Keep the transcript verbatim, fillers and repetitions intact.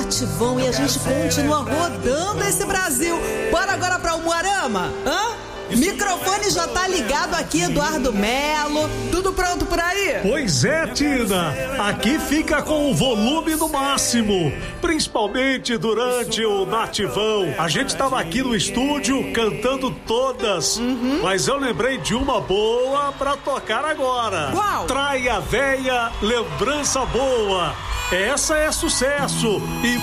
Nativão e a gente continua rodando esse Brasil. Bora agora pra Umuarama? Hã? Microfone já tá ligado aqui, Eduardo Melo. Tudo pronto por aí? Pois é, Tina. Aqui fica com o volume no máximo, principalmente durante o Nativão. A gente tava aqui no estúdio cantando todas, uhum. Mas eu lembrei de uma boa pra tocar agora. Qual? Traia Véia, lembrança boa. Essa é sucesso e